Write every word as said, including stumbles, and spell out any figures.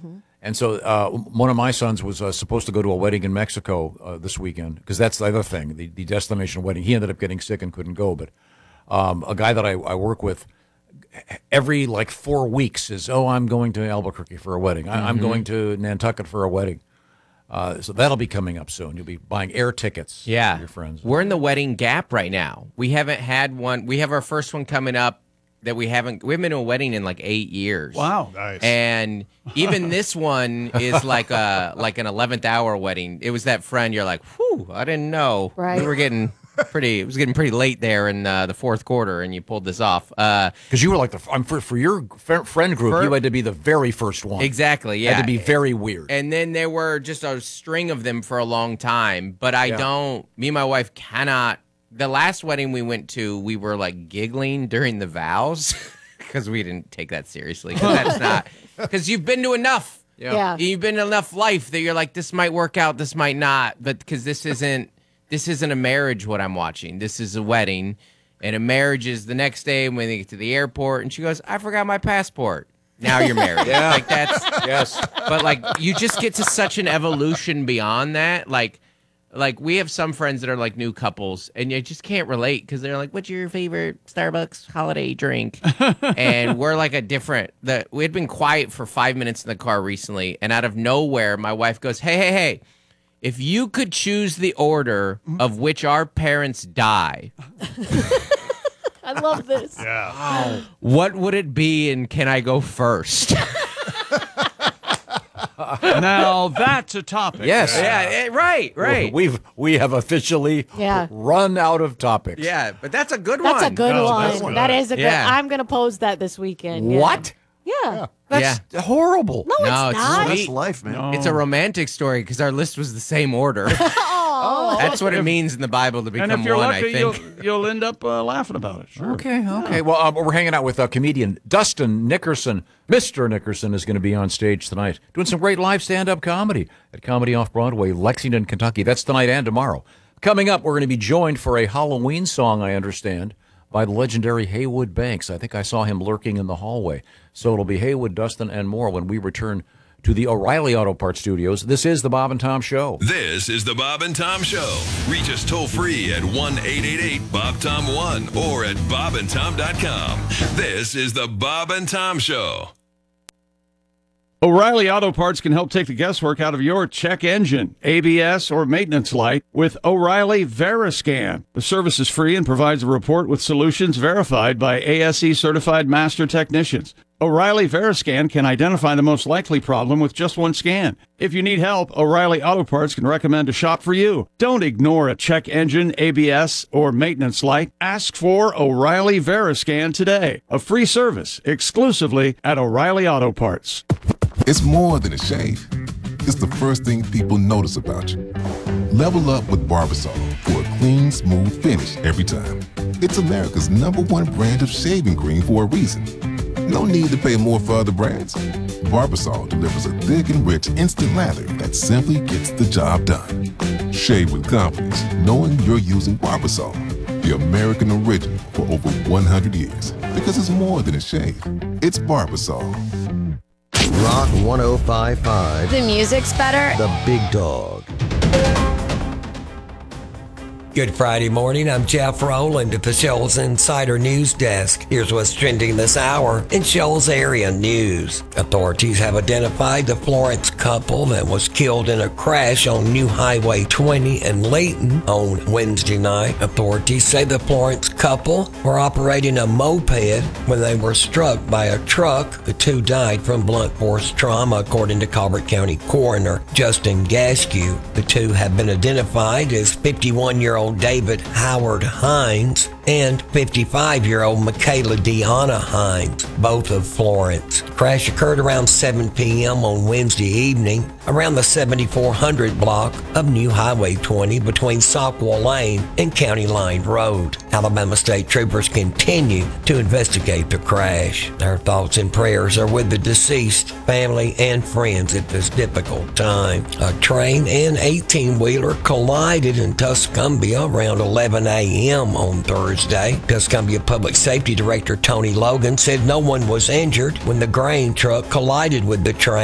Mm-hmm. And so uh, one of my sons was uh, supposed to go to a wedding in Mexico uh, this weekend, because that's the other thing, the, the destination wedding. He ended up getting sick and couldn't go. But um, a guy that I, I work with, every like four weeks is, oh, I'm going to Albuquerque for a wedding. I, mm-hmm. I'm going to Nantucket for a wedding. Uh, so that'll be coming up soon. You'll be buying air tickets yeah. for your friends. We're in the wedding gap right now. We haven't had one. We have our first one coming up that we haven't. We haven't been to a wedding in like eight years. Wow, nice. And even this one is like a like an eleventh hour wedding. It was that friend. You're like, whew, I didn't know. Right. We were getting pretty. It was getting pretty late there in uh, the fourth quarter, and you pulled this off. Because uh, you were like the I'm for for your friend group. For, you had to be the very first one. Exactly. Yeah. It had to be very weird. And then there were just a string of them for a long time. But I yeah. don't. Me and my wife cannot. The last wedding we went to, we were like giggling during the vows because we didn't take that seriously. Because that's not. Because you've been to enough. Yeah. yeah. You've been to enough life that you're like, this might work out, this might not. But because this isn't. This isn't a marriage, what I'm watching. This is a wedding. And a marriage is the next day when they get to the airport. And she goes, I forgot my passport. Now you're married. yeah. Like that's, yes. But like, you just get to such an evolution beyond that. Like, like we have some friends that are like new couples. And you just can't relate because they're like, what's your favorite Starbucks holiday drink? And we're like a different. The, we had been quiet for five minutes in the car recently. And out of nowhere, my wife goes, hey, hey, hey. If you could choose the order of which our parents die, I love this. Yeah. Wow. What would it be, and can I go first? Now that's a topic. Yes. Yeah. yeah right. Right. We've we have officially yeah. run out of topics. Yeah, but that's a good that's one. That's a good no, one. that's good. That is a good. Yeah. I'm gonna pose that this weekend. Yeah. What? Yeah. yeah. That's yeah. horrible. No, no, it's it's not. sweet. That's life, man. No. It's a romantic story because our list was the same order. Oh. That's what it means in the Bible to become and if you're one, lucky, I think. you'll, you'll end up uh, laughing about it. Sure. Okay, okay. Well, uh, we're hanging out with uh, comedian Dustin Nickerson. Mister Nickerson is going to be on stage tonight doing some great live stand-up comedy at Comedy Off-Broadway, Lexington, Kentucky. That's tonight and tomorrow. Coming up, we're going to be joined for a Halloween song, I understand, by the legendary Haywood Banks. I think I saw him lurking in the hallway. So it'll be Haywood, Dustin, and more when we return to the O'Reilly Auto Parts Studios. This is the Bob and Tom Show. This is the Bob and Tom Show. Reach us toll free at one eight eight eight Bob Tom one or at bob and tom dot com. This is the Bob and Tom Show. O'Reilly Auto Parts can help take the guesswork out of your check engine, A B S, or maintenance light with O'Reilly Veriscan. The service is free and provides a report with solutions verified by A S E certified master technicians. O'Reilly Veriscan can identify the most likely problem with just one scan. If you need help, O'Reilly Auto Parts can recommend a shop for you. Don't ignore a check engine, A B S, or maintenance light. Ask for O'Reilly Veriscan today. A free service exclusively at O'Reilly Auto Parts. It's more than a shave. It's the first thing people notice about you. Level up with Barbasol for a clean, smooth finish every time. It's America's number one brand of shaving cream for a reason. No need to pay more for other brands. Barbasol delivers a thick and rich instant lather that simply gets the job done. Shave with confidence, knowing you're using Barbasol, the American original for over one hundred years. Because it's more than a shave. It's Barbasol. Rock one oh five point five. The music's better. The Big Dog. Good Friday morning. I'm Jeff Rowland at the Shoals Insider News Desk. Here's what's trending this hour in Shoals area news. Authorities have identified the Florence couple that was killed in a crash on New Highway twenty in Layton on Wednesday night. Authorities say the Florence couple were operating a moped when they were struck by a truck. The two died from blunt force trauma, according to Colbert County Coroner Justin Gaskew. The two have been identified as fifty-one-year-old David Howard Hines and fifty-five-year-old Michaela Deanna Hines, both of Florence. Crash occurred around seven p.m. on Wednesday evening around the seventy-four hundred block of New Highway twenty between Sockwell Lane and County Line Road. Alabama State Troopers continue to investigate the crash. Our thoughts and prayers are with the deceased, family, and friends at this difficult time. A train and eighteen-wheeler collided in Tuscumbia around eleven a.m. on Thursday. Tuscumbia Public Safety Director Tony Logan said no one was injured when the grain truck collided with the train.